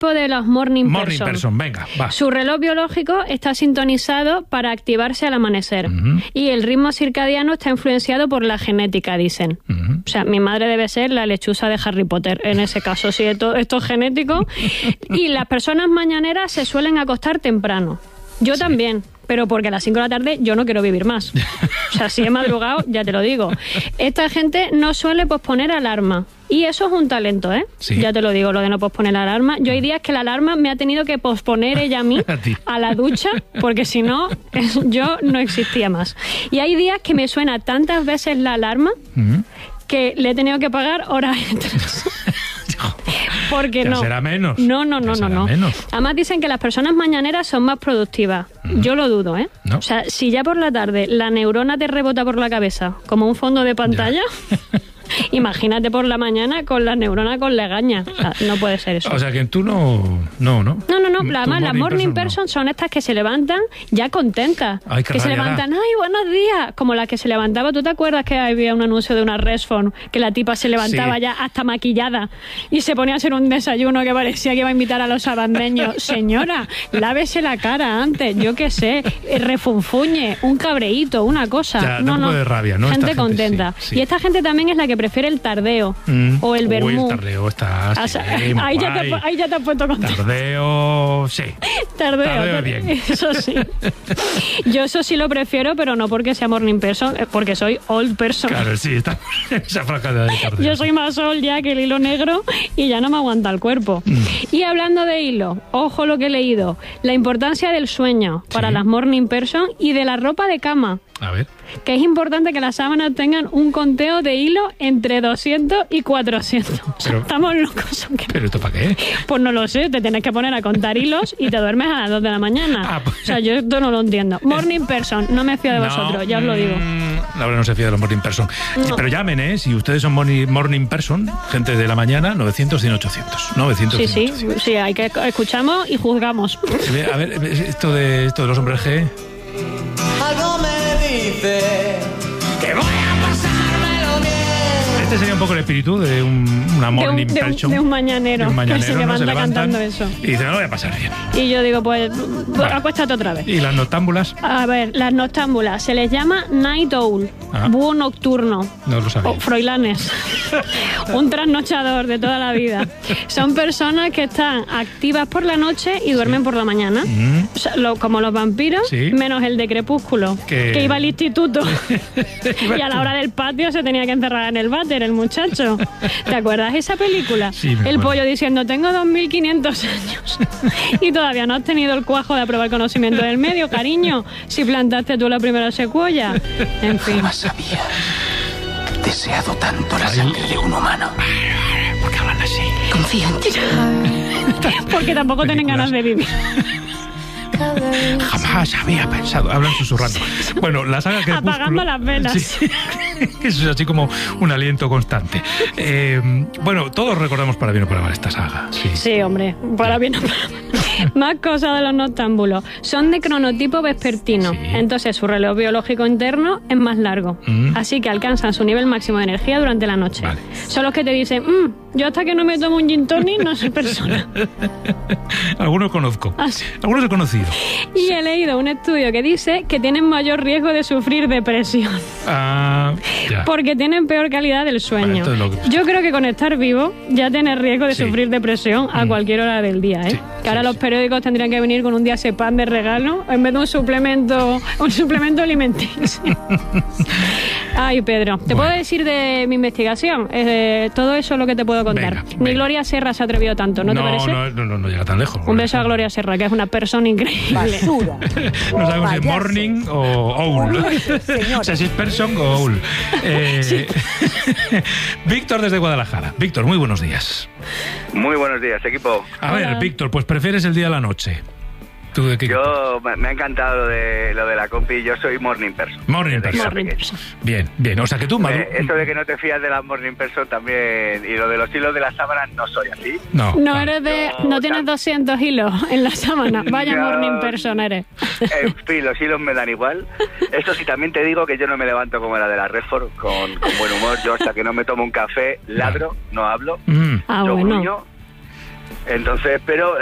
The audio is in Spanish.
tipo de los morning person, venga, va. Su reloj biológico está sintonizado para activarse al amanecer. Y el ritmo circadiano está influenciado por la genética, dicen. O sea, mi madre debe ser la lechuza de Harry Potter, en ese caso, sí, esto es genético. Y las personas mañaneras se suelen acostar temprano. Yo también. Pero porque a las 5 de la tarde yo no quiero vivir más. O sea, si he madrugado, ya te lo digo. Esta gente no suele posponer alarma. Y eso es un talento, ¿eh? Sí. Ya te lo digo, lo de no posponer la alarma. Yo hay días que la alarma me ha tenido que posponer ella a mí, a la ducha, porque si no, yo no existía más. Y hay días que me suena tantas veces la alarma que le he tenido que pagar horas extras. Porque no. ¿Será menos? No. Menos. Además dicen que las personas mañaneras son más productivas. Yo lo dudo, ¿eh? ¿No? O sea, si ya por la tarde la neurona te rebota por la cabeza como un fondo de pantalla... Imagínate por la mañana con las neuronas con legaña. O sea, no puede ser eso. O sea, que tú no. No. Además, las morning person son estas que se levantan ya contentas. Ay, qué que se rabia levantan, ay, buenos días. Como las que se levantaba. ¿Tú te acuerdas que había un anuncio de una Resphone que la tipa se levantaba ya hasta maquillada y se ponía a hacer un desayuno que parecía que iba a invitar a los abandeños? Señora, lávese la cara antes, yo qué sé, refunfuñe, un cabreíto, una cosa. Ya, no. De rabia, ¿no? Gente contenta. Sí. Y esta gente también es la que prefiere el tardeo o el vermú. El tardeo está... ahí ya te has puesto contento. Tardeo, sí. Tardeo bien. Eso sí. Yo eso sí lo prefiero, pero no porque sea morning person, porque soy old person. Claro, sí, está esa franja de tardeo. Yo soy más old ya que el hilo negro y ya no me aguanta el cuerpo. Y hablando de hilo, ojo lo que he leído, la importancia del sueño para las morning person y de la ropa de cama. A ver. Que es importante que las sábanas tengan un conteo de hilo entre 200 y 400. O sea, estamos locos. ¿Pero esto para qué? Pues no lo sé, te tienes que poner a contar hilos y te duermes a las 2 de la mañana. Pues... O sea, yo esto no lo entiendo. Morning person, no me fío de vosotros, ya os lo digo. Laura no se fía de los morning person. No. Pero llamen, si ustedes son morning person, gente de la mañana, 900 100 800. 900 sí, 100 800. Sí, hay que escuchamos y juzgamos. A ver, esto de los hombres G. Algo me dice que voy a pasármelo bien. Este sería un poco el espíritu de una morning person. De un mañanero que se levanta cantando eso. Y dice, no lo voy a pasar bien. Y yo digo, pues, acuéstate otra vez. ¿Y las noctámbulas? A ver, las noctámbulas se les llama night owl, búho nocturno. No lo sabía. O froilanes. Un trasnochador de toda la vida. Son personas que están activas por la noche y duermen por la mañana. O sea, como los vampiros, menos el de Crepúsculo, que iba al instituto. Y a la hora del patio se tenía que encerrar en el váter, el muchacho. ¿Te acuerdas de esa película? Sí, me el pollo diciendo, tengo 2500 años y todavía no has tenido el cuajo de aprobar conocimiento del medio, cariño, si plantaste tú la primera secuoya. En fin. Jamás sabía deseado tanto la sangre de un humano. ¿Por qué hablan así? Confío en ti. Porque tampoco tienen ganas de vivir. Jamás había pensado. Hablan susurrando. Bueno, la saga Crepúsculo... Apagando las velas. Sí. Eso es así como un aliento constante. Bueno, todos recordamos para bien o para mal esta saga. Sí, hombre. Para bien o para mal. Más cosas de los noctámbulos. Son de cronotipo vespertino. Entonces su reloj biológico interno es más largo. Así que alcanzan su nivel máximo de energía durante la noche. Vale. Son los que te dicen, yo hasta que no me tomo un gin tonic no soy persona. Algunos conozco. Algunos he conocido. Y he leído un estudio que dice que tienen mayor riesgo de sufrir depresión. Porque tienen peor calidad del sueño. Yo creo que con estar vivo ya tienes riesgo de sufrir depresión a cualquier hora del día, que ahora los periódicos tendrían que venir con un diazepam de regalo en vez de un suplemento alimenticio. Ay, Pedro, ¿te puedo decir de mi investigación? Todo eso es lo que te puedo contar. Ni Gloria Serra se ha atrevido tanto, ¿no te parece? No llega tan lejos. Un beso a Gloria Serra, que es una persona increíble. Basura. No sabemos si es morning o owl. O sea, si es person o owl. Víctor desde Guadalajara. Víctor, muy buenos días. Muy buenos días, equipo. A ver, Víctor, pues ¿prefieres el día o la noche? Yo me ha encantado lo de la compi. Yo soy morning person. Morning person. Bien. O sea que tú, eso de que no te fías de la morning person también, y lo de los hilos de las sábanas, no soy así. No tienes 200 hilos en la sábana. Vaya morning person eres. En fin, los hilos me dan igual. Eso sí, también te digo que yo no me levanto como la de la Redford con buen humor. Yo hasta que no me tomo un café ladro, no hablo. Yo gruño. Entonces, pero